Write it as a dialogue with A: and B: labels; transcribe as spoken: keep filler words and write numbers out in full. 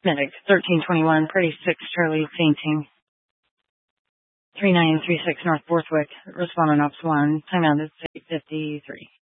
A: Medic, thirteen twenty-one, Pretty six, Charlie, fainting. three nine three six North Borthwick, responding Ops one, timeout is eight fifty-three.